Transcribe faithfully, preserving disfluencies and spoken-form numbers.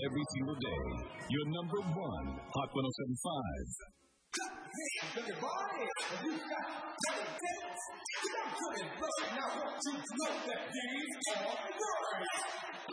every single day. Your number one, Hot one oh seven point five. Hey, everybody, you got dance. I'm good and blood, and I want you to know that these are words.